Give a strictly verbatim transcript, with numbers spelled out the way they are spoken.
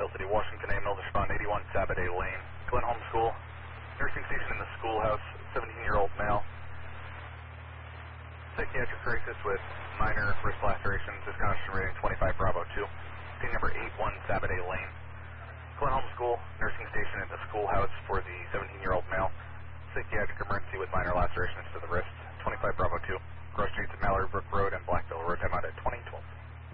City, Washington, ambulance respond eighty-one Sabaday Lane, Glen Home School, nursing station in the schoolhouse, seventeen-year-old male. Psychiatric crisis with minor wrist lacerations, is constitution rating twenty-five Bravo two. Scene number eighty-one Sabaday Lane, Glen Home School, nursing station at the schoolhouse for the seventeen-year-old male. Psychiatric emergency with minor lacerations to the wrist, twenty-five Bravo two. Cross streets at Mallory Brook Road and Blackville Road, time out at twenty twelve.